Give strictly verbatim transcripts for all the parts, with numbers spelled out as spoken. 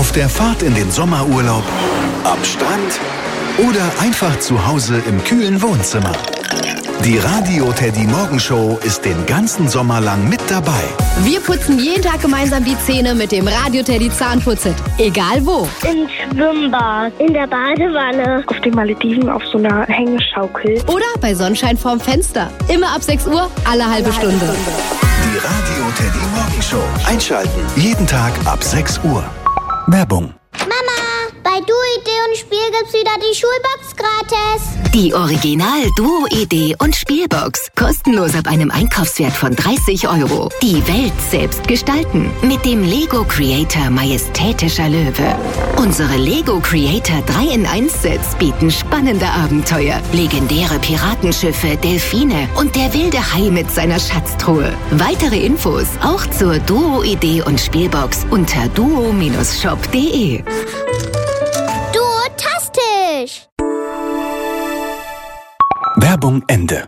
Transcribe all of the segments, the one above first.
Auf der Fahrt in den Sommerurlaub, am Strand oder einfach zu Hause im kühlen Wohnzimmer. Die Radio Teddy Morgenshow ist den ganzen Sommer lang mit dabei. Wir putzen jeden Tag gemeinsam die Zähne mit dem Radio Teddy Zahnputzset. Egal wo. Im Schwimmbad, in der Badewanne, auf den Malediven auf so einer Hängeschaukel. Oder bei Sonnenschein vorm Fenster. Immer ab sechs Uhr, alle halbe Stunde. Die Radio Teddy Morgenshow. Einschalten. Jeden Tag ab sechs Uhr. Werbung. Mama, bei Duo-Idee und Spiel gibt's wieder die Schulbox gratis. Die Original Duo-Idee und Spielbox. Kostenlos ab einem Einkaufswert von dreißig Euro. Die Welt selbst gestalten. Mit dem Lego Creator Majestätischer Löwe. Unsere Lego Creator drei in eins Sets bieten spannende Abenteuer. Legendäre Piratenschiffe, Delfine und der wilde Hai mit seiner Schatztruhe. Weitere Infos auch zur Duo-Idee und Spielbox unter duo Bindestrich shop punkt de. Duotastisch! Werbung Ende.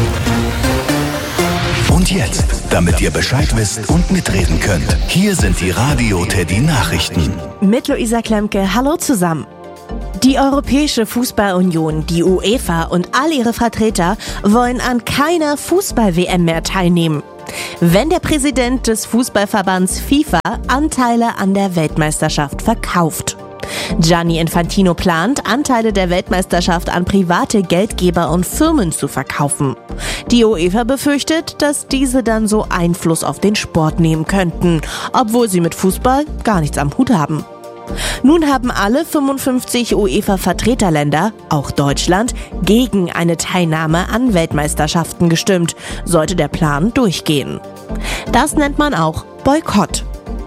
Und jetzt, damit ihr Bescheid wisst und mitreden könnt, hier sind die Radio Teddy Nachrichten. Mit Luisa Klemke, hallo zusammen. Die Europäische Fußballunion, die UEFA und all ihre Vertreter wollen an keiner Fußball-W M mehr teilnehmen, wenn der Präsident des Fußballverbands FIFA Anteile an der Weltmeisterschaft verkauft. Gianni Infantino plant, Anteile der Weltmeisterschaft an private Geldgeber und Firmen zu verkaufen. Die UEFA befürchtet, dass diese dann so Einfluss auf den Sport nehmen könnten, obwohl sie mit Fußball gar nichts am Hut haben. Nun haben alle fünfundfünfzig UEFA-Vertreterländer, auch Deutschland, gegen eine Teilnahme an Weltmeisterschaften gestimmt, sollte der Plan durchgehen. Das nennt man auch Boykott.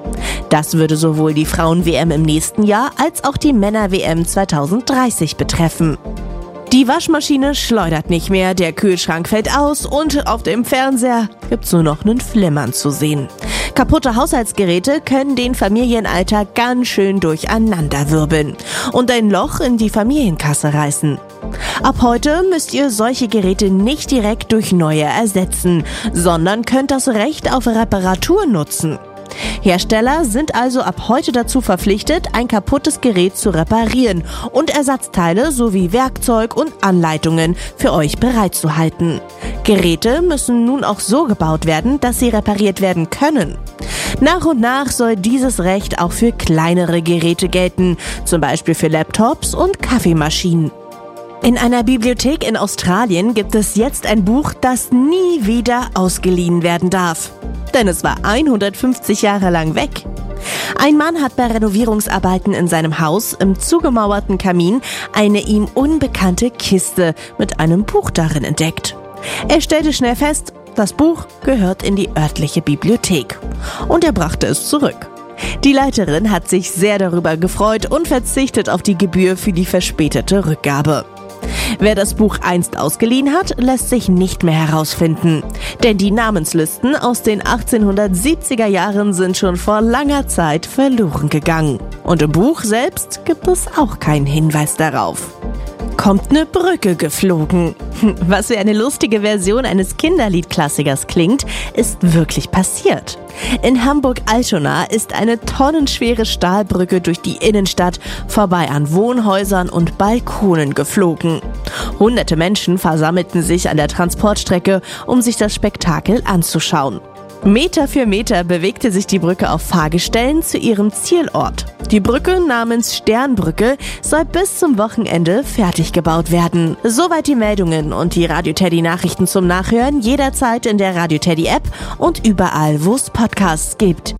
Das würde sowohl die Frauen-W M im nächsten Jahr als auch die Männer-W M zwanzig dreißig betreffen. Die Waschmaschine schleudert nicht mehr, der Kühlschrank fällt aus und auf dem Fernseher gibt's nur noch einen Flimmern zu sehen. Kaputte Haushaltsgeräte können den Familienalltag ganz schön durcheinanderwirbeln und ein Loch in die Familienkasse reißen. Ab heute müsst ihr solche Geräte nicht direkt durch neue ersetzen, sondern könnt das Recht auf Reparatur nutzen. Hersteller sind also ab heute dazu verpflichtet, ein kaputtes Gerät zu reparieren und Ersatzteile sowie Werkzeug und Anleitungen für euch bereitzuhalten. Geräte müssen nun auch so gebaut werden, dass sie repariert werden können. Nach und nach soll dieses Recht auch für kleinere Geräte gelten, zum Beispiel für Laptops und Kaffeemaschinen. In einer Bibliothek in Australien gibt es jetzt ein Buch, das nie wieder ausgeliehen werden darf. Denn es war hundertfünfzig Jahre lang weg. Ein Mann hat bei Renovierungsarbeiten in seinem Haus im zugemauerten Kamin eine ihm unbekannte Kiste mit einem Buch darin entdeckt. Er stellte schnell fest, das Buch gehört in die örtliche Bibliothek. Und er brachte es zurück. Die Leiterin hat sich sehr darüber gefreut und verzichtet auf die Gebühr für die verspätete Rückgabe. Wer das Buch einst ausgeliehen hat, lässt sich nicht mehr herausfinden. Denn die Namenslisten aus den achtzehnhundertsiebziger Jahren sind schon vor langer Zeit verloren gegangen. Und im Buch selbst gibt es auch keinen Hinweis darauf. Kommt eine Brücke geflogen. Was wie eine lustige Version eines Kinderliedklassikers klingt, ist wirklich passiert. In Hamburg-Altona ist eine tonnenschwere Stahlbrücke durch die Innenstadt vorbei an Wohnhäusern und Balkonen geflogen. Hunderte Menschen versammelten sich an der Transportstrecke, um sich das Spektakel anzuschauen. Meter für Meter bewegte sich die Brücke auf Fahrgestellen zu ihrem Zielort. Die Brücke namens Sternbrücke soll bis zum Wochenende fertig gebaut werden. Soweit die Meldungen und die Radio Teddy Nachrichten zum Nachhören jederzeit in der Radio Teddy App und überall, wo es Podcasts gibt.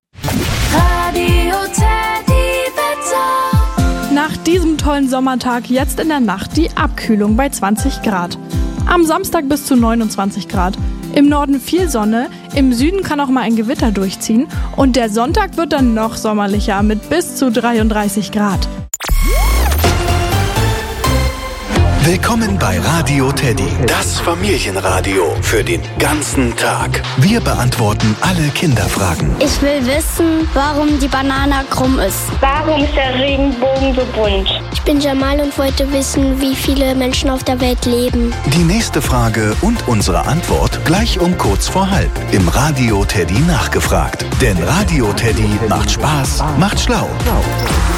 Radio Teddy Wetter. Nach diesem tollen Sommertag jetzt in der Nacht die Abkühlung bei zwanzig Grad. Am Samstag bis zu neunundzwanzig Grad. Im Norden viel Sonne, im Süden kann auch mal ein Gewitter durchziehen und der Sonntag wird dann noch sommerlicher mit bis zu dreiunddreißig Grad. Willkommen bei Radio Teddy, das Familienradio für den ganzen Tag. Wir beantworten alle Kinderfragen. Ich will wissen, warum die Banane krumm ist. Warum ist der Regenbogen so bunt? Ich bin Jamal und wollte wissen, wie viele Menschen auf der Welt leben. Die nächste Frage und unsere Antwort gleich um kurz vor halb im Radio Teddy nachgefragt. Denn Radio Teddy macht Spaß, macht schlau.